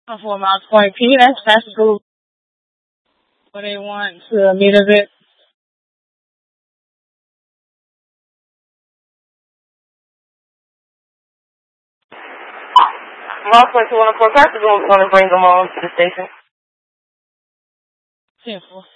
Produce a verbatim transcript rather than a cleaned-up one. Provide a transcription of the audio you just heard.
Four Miles Point P. That's fast food. What they want to meet a bit. Miles Point to one oh four. Practice going to bring them all to the station. ten four.